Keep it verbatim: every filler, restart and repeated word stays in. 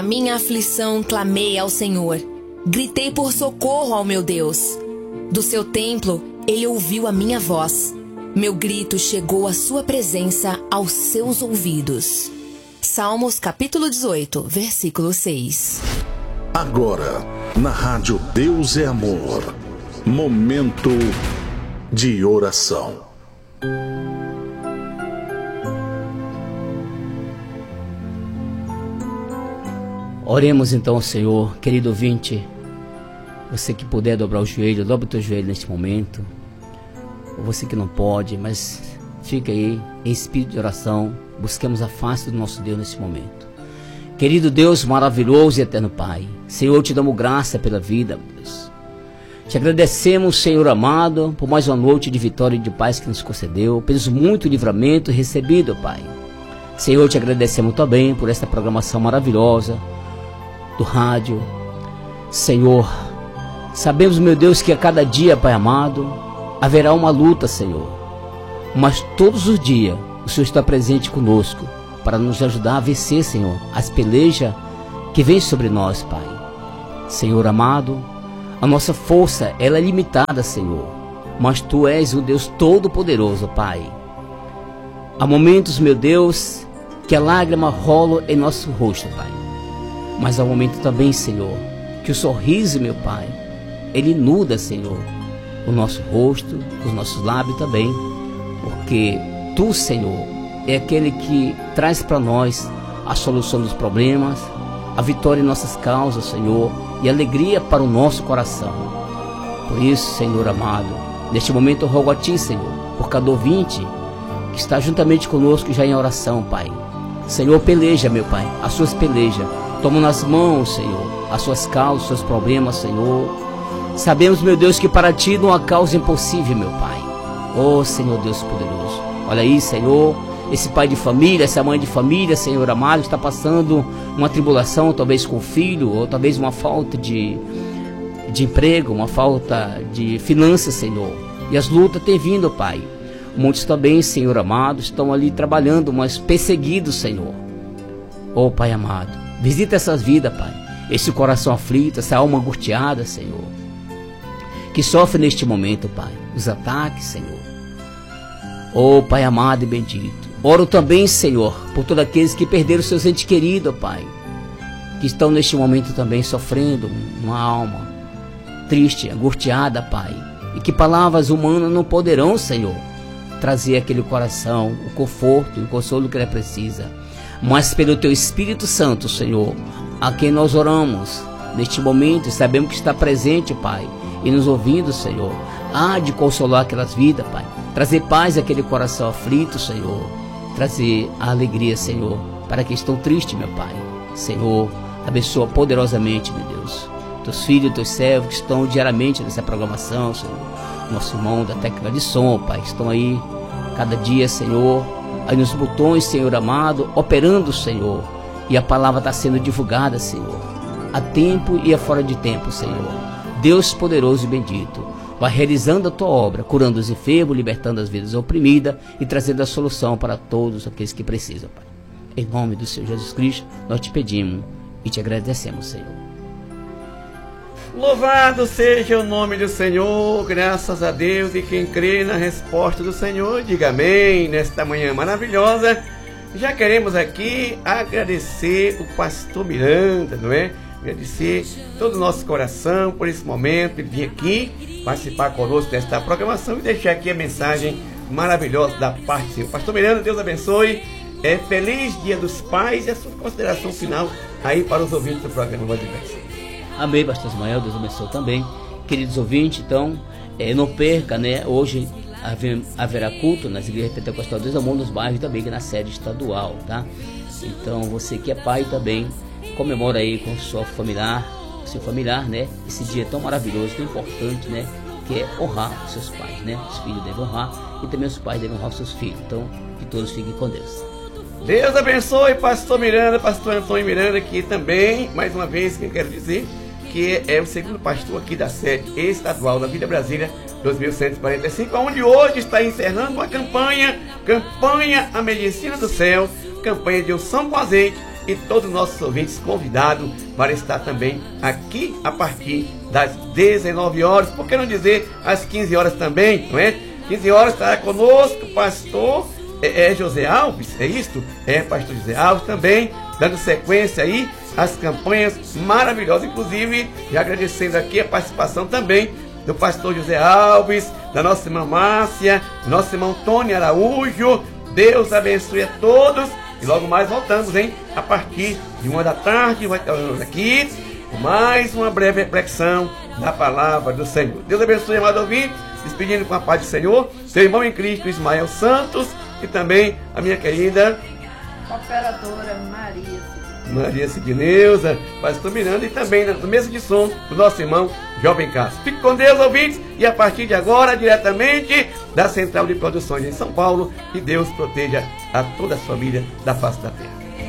Na minha aflição clamei ao Senhor, gritei por socorro ao meu Deus. Do seu templo ele ouviu a minha voz, meu grito chegou à sua presença aos seus ouvidos. Salmos capítulo dezoito, versículo seis. Agora, na rádio Deus é Amor, momento de oração. Oremos então ao Senhor. Querido ouvinte, você que puder dobrar o joelho, dobra o teu joelho neste momento. Ou você que não pode, mas fica aí em espírito de oração. Busquemos a face do nosso Deus neste momento. Querido Deus maravilhoso e eterno Pai, Senhor, te damos graça pela vida, Deus. Te agradecemos, Senhor amado, por mais uma noite de vitória e de paz que nos concedeu, pelos muito livramento recebido, Pai. Senhor, te agradecemos também por esta programação maravilhosa do rádio. Senhor, sabemos, meu Deus, que a cada dia, Pai amado, haverá uma luta, Senhor, mas todos os dias o Senhor está presente conosco para nos ajudar a vencer, Senhor, as pelejas que vêm sobre nós, Pai. Senhor amado, a nossa força ela é limitada, Senhor, mas Tu és o Deus Todo-Poderoso, Pai. Há momentos, meu Deus, que a lágrima rola em nosso rosto, Pai, mas há um momento também, Senhor, que o sorriso, meu Pai, ele nuda, Senhor, o nosso rosto, os nossos lábios também, porque Tu, Senhor, é aquele que traz para nós a solução dos problemas, a vitória em nossas causas, Senhor, e alegria para o nosso coração. Por isso, Senhor amado, neste momento eu rogo a Ti, Senhor, por cada ouvinte que está juntamente conosco já em oração, Pai. Senhor, peleja, meu Pai, as suas pelejas. Toma nas mãos, Senhor, as suas causas, os seus problemas, Senhor. Sabemos, meu Deus, que para Ti não há causa impossível, meu Pai. Oh, Senhor Deus poderoso. Olha aí, Senhor, esse pai de família, essa mãe de família, Senhor amado, está passando uma tribulação, talvez com o filho, ou talvez uma falta de, de emprego, uma falta de finanças, Senhor. E as lutas têm vindo, Pai. Muitos também, Senhor amado, estão ali trabalhando, mas perseguidos, Senhor. Oh, Pai amado, visita essas vidas, Pai. Esse coração aflito, essa alma angustiada, Senhor, que sofre neste momento, Pai, os ataques, Senhor. Oh, Pai amado e bendito. Oro também, Senhor, por todos aqueles que perderam seus entes queridos, Pai, que estão neste momento também sofrendo uma alma triste, angustiada, Pai, e que palavras humanas não poderão, Senhor, trazer aquele coração o conforto e o consolo que ele precisa. Mas pelo Teu Espírito Santo, Senhor, a quem nós oramos neste momento e sabemos que está presente, Pai, e nos ouvindo, Senhor, há de consolar aquelas vidas, Pai, trazer paz àquele coração aflito, Senhor, trazer a alegria, Senhor, para quem estão tristes, meu Pai. Senhor, abençoa poderosamente, meu Deus, Teus filhos, Teus servos que estão diariamente nessa programação, Senhor, nosso irmão da técnica de som, Pai, que estão aí cada dia, Senhor, aí nos botões, Senhor amado, operando, Senhor, e a palavra está sendo divulgada, Senhor, a tempo e a fora de tempo, Senhor. Deus poderoso e bendito, vai realizando a Tua obra, curando os enfermos, libertando as vidas oprimidas e trazendo a solução para todos aqueles que precisam, Pai. Em nome do Senhor Jesus Cristo, nós te pedimos e te agradecemos, Senhor. Louvado seja o nome do Senhor, graças a Deus, e quem crê na resposta do Senhor, diga amém. Nesta manhã maravilhosa, já queremos aqui agradecer o pastor Miranda, não é? Agradecer todo o nosso coração por esse momento, ele vir aqui participar conosco desta programação e deixar aqui a mensagem maravilhosa da parte do Senhor. Pastor Miranda, Deus abençoe, é, feliz Dia dos Pais e a sua consideração final aí para os ouvintes do programa Voz de Bênção. Amém, pastor Ismael, Deus abençoe também. Queridos ouvintes, então, é, não perca, né, hoje haverá culto nas igrejas pentecostais Deus Amor nos bairros também, na sede estadual, tá? Então, você que é pai também, comemora aí com sua familiar, seu familiar, né? Esse dia tão maravilhoso, tão importante, né? Que é honrar os seus pais, né? Os filhos devem honrar e também os pais devem honrar os seus filhos. Então, que todos fiquem com Deus. Deus abençoe, pastor Miranda, pastor Antônio Miranda, aqui também, mais uma vez, que eu quero dizer que é o segundo pastor aqui da sede estadual da Vida Brasília dois mil cento e quarenta e cinco, onde hoje está encerrando uma campanha, campanha A Medicina do Céu, campanha de unção com azeite, e todos os nossos ouvintes convidados para estar também aqui a partir das dezenove horas, por que não dizer às quinze horas também, não é? quinze horas estará conosco o pastor é, é José Alves, é isto? É, pastor José Alves também, dando sequência aí às campanhas maravilhosas, inclusive, e agradecendo aqui a participação também do pastor José Alves, da nossa irmã Márcia, do nosso irmão Tony Araújo. Deus abençoe a todos e logo mais voltamos, hein? A partir de uma da tarde, vai estar aqui com mais uma breve reflexão da palavra do Senhor. Deus abençoe, amado ouvinte, despedindo com a paz do Senhor, seu irmão em Cristo, Ismael Santos, e também a minha querida operadora Maria Maria Sidneuza, pastor Miranda, e também no mesmo de som do nosso irmão Jovem Castro. Fique com Deus, ouvintes, e a partir de agora, diretamente da Central de Produções em São Paulo, que Deus proteja a toda a família da face da terra.